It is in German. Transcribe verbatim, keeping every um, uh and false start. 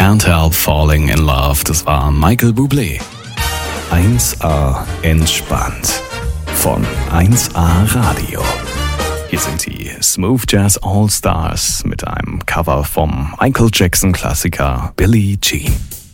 Can't Help Falling in Love, das war Michael Bublé. eins A entspannt von eins A Radio. Hier sind die Smooth Jazz All Stars mit einem Cover vom Michael Jackson Klassiker Billie Jean.